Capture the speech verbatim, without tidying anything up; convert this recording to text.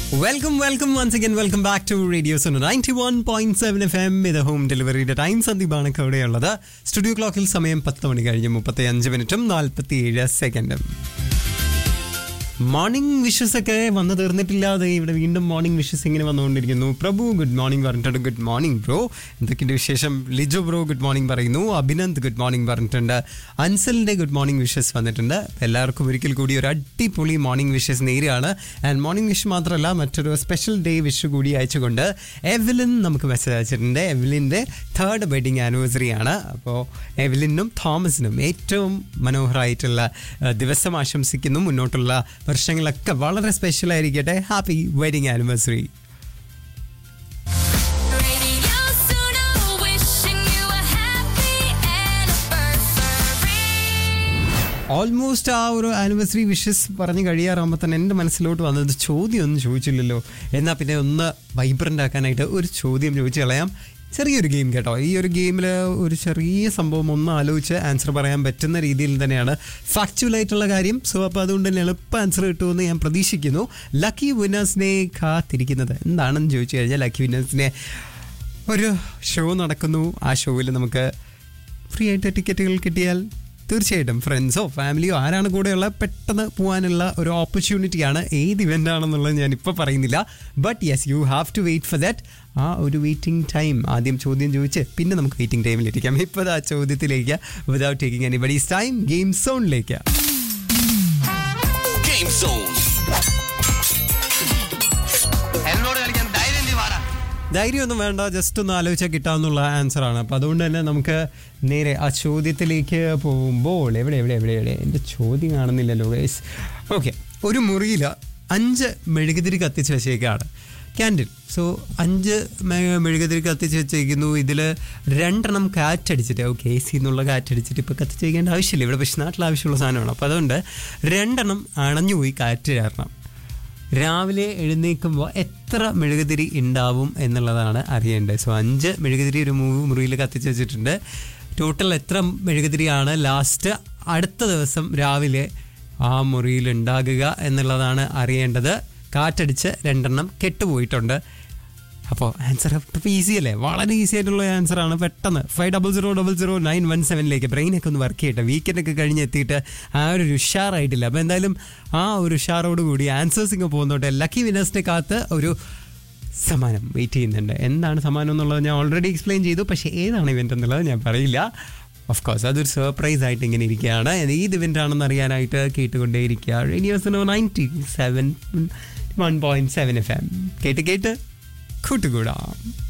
Welcome, welcome once again. Welcome back to Radio Suno ninety-one point seven F M. ഇത് home ഡെലിവറിയുടെ time സന്ദീപാണ് ഇവിടെയുള്ളത്. Studio ക്ലോക്കിൽ സമയം പത്ത് മണി കഴിഞ്ഞ് മുപ്പത്തി അഞ്ച് മിനിറ്റും നാൽപ്പത്തി ഏഴ് സെക്കൻഡും. മോർണിംഗ് വിഷസ് ഒക്കെ വന്നു തീർന്നിട്ടില്ലാതെ ഇവിടെ വീണ്ടും മോർണിംഗ് വിഷസ് ഇങ്ങനെ വന്നുകൊണ്ടിരിക്കുന്നു. പ്രഭു ഗുഡ് മോർണിംഗ് പറഞ്ഞിട്ടുണ്ട്. ഗുഡ് മോർണിംഗ് ബ്രോ, എന്തൊക്കെയുണ്ട് വിശേഷം? ലിജോ ബ്രോ ഗുഡ് മോർണിംഗ് പറയുന്നു. അഭിനന്ദ് ഗുഡ് മോർണിംഗ് പറഞ്ഞിട്ടുണ്ട്. അൻസലിൻ്റെ ഗുഡ് മോർണിംഗ് വിഷസ് വന്നിട്ടുണ്ട്. എല്ലാവർക്കും ഒരിക്കൽ കൂടി ഒരു അടിപൊളി മോർണിംഗ് വിഷസ് നേരെയാണ്. ആൻഡ് മോർണിംഗ് വിഷ് മാത്രമല്ല, മറ്റൊരു സ്പെഷ്യൽ ഡേ വിഷ് കൂടി അയച്ചുകൊണ്ട് എവലിൻ നമുക്ക് മെസ്സേജ് അയച്ചിട്ടുണ്ട്. എവലിൻ്റെ തേർഡ് വെഡിങ് ആനിവേഴ്സറി ആണ്. അപ്പോൾ എവലിനും തോമസിനും ഏറ്റവും മനോഹരമായിട്ടുള്ള ദിവസം ആശംസിക്കുന്നു. മുന്നോട്ടുള്ള വർഷങ്ങളൊക്കെ വളരെ സ്പെഷ്യൽ ആയിരിക്കട്ടെ. Happy wedding anniversary. ഓൾമോസ്റ്റ് ആ ഒരു ആനിവേഴ്സറി വിഷസ് പറഞ്ഞ് കഴിയാറാകുമ്പോൾ തന്നെ എൻ്റെ മനസ്സിലോട്ട് വന്നത് ചോദ്യം ഒന്നും ചോദിച്ചില്ലല്ലോ. എന്നാൽ പിന്നെ ഒന്ന് വൈബ്രൻ്റ് ആക്കാനായിട്ട് ഒരു ചോദ്യം ചോദിച്ചു കളയാം. ചെറിയൊരു ഗെയിം കേട്ടോ. ഈ ഒരു ഗെയിമിൽ ഒരു ചെറിയ സംഭവം ഒന്ന് ആലോചിച്ച് ആൻസർ പറയാൻ പറ്റുന്ന രീതിയിൽ തന്നെയാണ് ഫാക്ച്വലായിട്ടുള്ള കാര്യം. സോ അപ്പോൾ അതുകൊണ്ട് തന്നെ എളുപ്പം ആൻസർ കിട്ടുമെന്ന് ഞാൻ പ്രതീക്ഷിക്കുന്നു. ലക്കി വിന്നേഴ്സിനെ കാത്തിരിക്കുന്നത് എന്താണെന്ന് ചോദിച്ചു കഴിഞ്ഞാൽ, ലക്കി വിന്നേഴ്സിനെ ഒരു ഷോ നടക്കുന്നു. ആ ഷോയിൽ നമുക്ക് ഫ്രീ ആയിട്ട് ടിക്കറ്റുകൾ കിട്ടിയാൽ തീർച്ചയായിട്ടും ഫ്രണ്ട്സോ ഫാമിലിയോ ആരാണ് കൂടെയുള്ള പെട്ടെന്ന് പോകാനുള്ള ഒരു ഓപ്പർച്യൂണിറ്റിയാണ്. ഏത് ഇവൻ്റ് ആണെന്നുള്ളത് ഞാനിപ്പോൾ പറയുന്നില്ല. But yes, you have to wait for that. ആ ഒരു വെയിറ്റിംഗ് ടൈം, ആദ്യം ചോദ്യം ചോദിച്ച് പിന്നെ നമുക്ക് വെയിറ്റിംഗ് ടൈമിലിരിക്കാം. ഇപ്പോൾ ആ ചോദ്യത്തിലേക്ക് without taking anybody's time game സോണിലേക്ക്. ധൈര്യമൊന്നും വേണ്ട, ജസ്റ്റ് ഒന്ന് ആലോചിച്ചാൽ കിട്ടാവുന്നുള്ള ആൻസറാണ്. അപ്പോൾ അതുകൊണ്ട് തന്നെ നമുക്ക് നേരെ ആ ചോദ്യത്തിലേക്ക് പോകുമ്പോൾ എവിടെ എവിടെ എവിടെ എവിടെ എൻ്റെ ചോദ്യം കാണുന്നില്ലല്ലോ ഗൈസ്. ഓക്കെ, ഒരു മുറിയിൽ അഞ്ച് മെഴുകുതിരി കത്തിച്ച് വെച്ചേക്കാണ്, ക്യാൻഡിൽ. സോ അഞ്ച് മെഴുകുതിരി കത്തിച്ച് വെച്ചേക്കുന്നു. ഇതിൽ രണ്ടെണ്ണം കാറ്റടിച്ചിട്ട്, ഓക്കെ എ സി എന്നുള്ള കാറ്റടിച്ചിട്ട് ഇപ്പോൾ കത്തിച്ച് വയ്ക്കേണ്ട ആവശ്യമില്ല. ഇവിടെ പക്ഷേ നാട്ടിൽ ആവശ്യമുള്ള സാധനമാണ്. അപ്പോൾ അതുകൊണ്ട് രണ്ടെണ്ണം അണഞ്ഞു പോയി കാറ്റ് കാരണം. രാവിലെ എഴുന്നേൽക്കുമ്പോൾ എത്ര മെഴുകുതിരി ഉണ്ടാവും എന്നുള്ളതാണ് അറിയേണ്ടത്. സോ അഞ്ച് മെഴുകുതിരി ഒരു മുറിയിൽ കത്തിച്ച് വെച്ചിട്ടുണ്ട്. ടോട്ടൽ എത്ര മെഴുകുതിരിയാണ് ലാസ്റ്റ് അടുത്ത ദിവസം രാവിലെ ആ മുറിയിൽ ഉണ്ടാകുക എന്നുള്ളതാണ് അറിയേണ്ടത്. കാറ്റടിച്ച് രണ്ടെണ്ണം കെട്ടുപോയിട്ടുണ്ട്. അപ്പോൾ ആൻസർ ഇപ്പോൾ ഈസി അല്ലേ? വളരെ ഈസി ആയിട്ടുള്ള ആൻസറാണ്. പെട്ടെന്ന് five double zero double zero nine one സെവനിലേക്ക് ബ്രെയിനൊക്കെ ഒന്ന് വർക്ക് ചെയ്യട്ടെ. വീക്കെൻഡൊക്കെ കഴിഞ്ഞ് എത്തിയിട്ട് ആ ഒരു ഉഷാറായിട്ടില്ല. അപ്പോൾ എന്തായാലും ആ ഒരു ഉഷാറോട് കൂടി ആൻസേഴ്സ് ഇങ്ങ് പോകുന്നോട്ടെ. ലക്കി വിനേഴ്സിനെ കാത്ത് ഒരു സമ്മാനം വെയിറ്റ് ചെയ്യുന്നുണ്ട്. എന്താണ് സമ്മാനം എന്നുള്ളത് ഞാൻ ഓൾറെഡി എക്സ്പ്ലെയിൻ ചെയ്തു. പക്ഷേ ഏതാണ് ഇവൻ്റ് എന്നുള്ളത് ഞാൻ പറയില്ല. ഓഫ് കോഴ്സ് അതൊരു സർപ്രൈസ് ആയിട്ട് ഇങ്ങനെ ഇരിക്കുകയാണ്. ഏത് ഇവൻ്റ് ആണെന്ന് അറിയാനായിട്ട് കേട്ടുകൊണ്ടേയിരിക്കുക. Radio Suno ninety seven one point seven F M കേട്ട് കേട്ട് കൂട്ടുകൂടാം.